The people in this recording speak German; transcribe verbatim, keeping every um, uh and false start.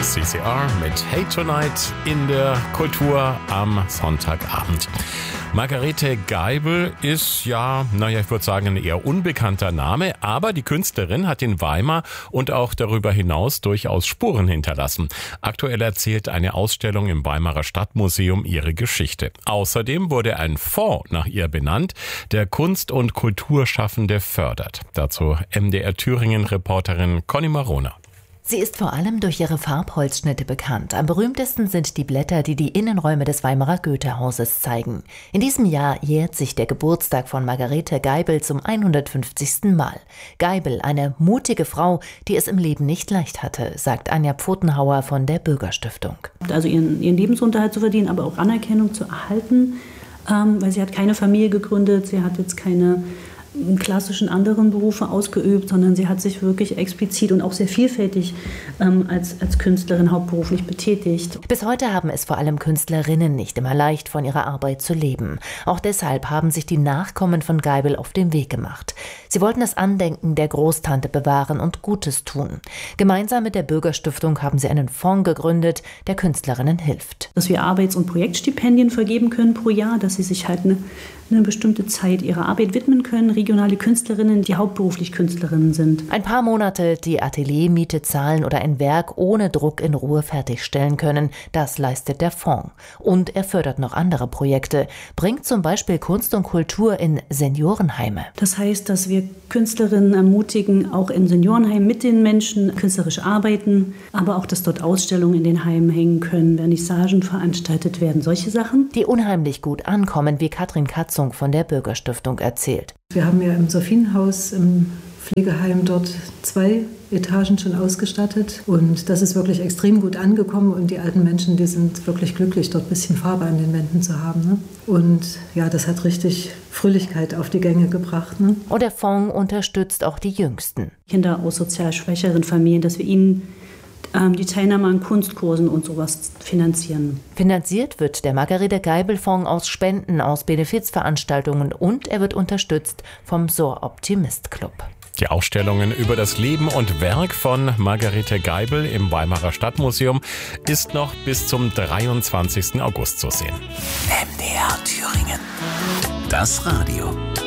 C C R mit Hey Tonight in der Kultur am Sonntagabend. Margarete Geibel ist ja, naja, ich würde sagen, ein eher unbekannter Name, aber die Künstlerin hat in Weimar und auch darüber hinaus durchaus Spuren hinterlassen. Aktuell erzählt eine Ausstellung im Weimarer Stadtmuseum ihre Geschichte. Außerdem wurde ein Fonds nach ihr benannt, der Kunst- und Kulturschaffende fördert. Dazu M D R Thüringen-Reporterin Conny Marona. Sie ist vor allem durch ihre Farbholzschnitte bekannt. Am berühmtesten sind die Blätter, die die Innenräume des Weimarer Goethe-Hauses zeigen. In diesem Jahr jährt sich der Geburtstag von Margarete Geibel zum hundertfünfzigsten Mal. Geibel, eine mutige Frau, die es im Leben nicht leicht hatte, sagt Anja Pfotenhauer von der Bürgerstiftung. Also ihren, ihren Lebensunterhalt zu verdienen, aber auch Anerkennung zu erhalten, ähm, weil sie hat keine Familie gegründet, sie hat jetzt keine klassischen anderen Berufe ausgeübt, sondern sie hat sich wirklich explizit und auch sehr vielfältig ähm, als, als Künstlerin hauptberuflich betätigt. Bis heute haben es vor allem Künstlerinnen nicht immer leicht, von ihrer Arbeit zu leben. Auch deshalb haben sich die Nachkommen von Geibel auf den Weg gemacht. Sie wollten das Andenken der Großtante bewahren und Gutes tun. Gemeinsam mit der Bürgerstiftung haben sie einen Fonds gegründet, der Künstlerinnen hilft. Dass wir Arbeits- und Projektstipendien vergeben können pro Jahr, dass sie sich halt eine, eine bestimmte Zeit ihrer Arbeit widmen können, regionale Künstlerinnen, die hauptberuflich Künstlerinnen sind. Ein paar Monate die Ateliermiete zahlen oder ein Werk ohne Druck in Ruhe fertigstellen können, das leistet der Fonds. Und er fördert noch andere Projekte, bringt zum Beispiel Kunst und Kultur in Seniorenheime. Das heißt, dass wir Künstlerinnen ermutigen, auch in Seniorenheimen mit den Menschen künstlerisch arbeiten, aber auch, dass dort Ausstellungen in den Heimen hängen können, Vernissagen veranstaltet werden, solche Sachen. Die unheimlich gut ankommen, wie Katrin Katzung von der Bürgerstiftung erzählt. Wir haben ja im Sophienhaus, im Pflegeheim dort zwei Etagen schon ausgestattet und das ist wirklich extrem gut angekommen und die alten Menschen, die sind wirklich glücklich, dort ein bisschen Farbe an den Wänden zu haben. Ne? Und ja, das hat richtig Fröhlichkeit auf die Gänge gebracht. Ne? Und der Fonds unterstützt auch die Jüngsten. Kinder aus sozial schwächeren Familien, dass wir ihnen ähm, die Teilnahme an Kunstkursen und sowas finanzieren. Finanziert wird der Margarete Geibel Fonds aus Spenden, aus Benefizveranstaltungen und er wird unterstützt vom Soar Optimist Club. Die Ausstellungen über das Leben und Werk von Margarete Geibel im Weimarer Stadtmuseum ist noch bis zum dreiundzwanzigsten August zu sehen. M D R Thüringen. Das Radio.